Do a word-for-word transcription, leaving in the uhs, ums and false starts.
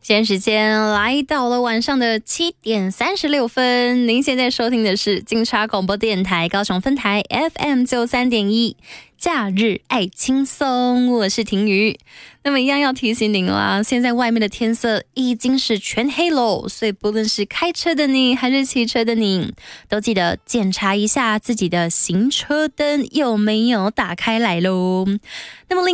现在时间来到了晚上的七点三十六分，您现在收听的是金沙广播电台高雄分台 F M 九三点一，假日爱轻松，我是婷瑜。那么一样要提醒您啦，现在外面的天色已经是全黑喽，所以不论是开车的你还是骑车的你，都记得检查一下自己的行车灯有没有打开来喽。那么另